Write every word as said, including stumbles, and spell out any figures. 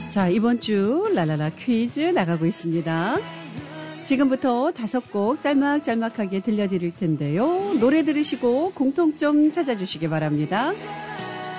자, 이번 주 랄랄라 퀴즈 나가고 있습니다. 지금부터 다섯 곡 짤막짤막하게 들려드릴 텐데요. 노래 들으시고 공통점 찾아주시기 바랍니다.